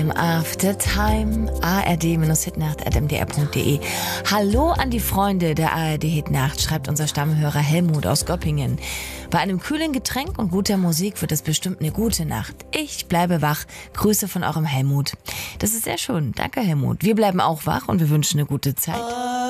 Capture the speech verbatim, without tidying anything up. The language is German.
Im After Time, A R D-Hitnacht at m d r punkt d e. Hallo an die Freunde der A R D-Hitnacht, schreibt unser Stammhörer Helmut aus Göppingen. Bei einem kühlen Getränk und guter Musik wird es bestimmt eine gute Nacht. Ich bleibe wach. Grüße von eurem Helmut. Das ist sehr schön. Danke, Helmut. Wir bleiben auch wach und wir wünschen eine gute Zeit.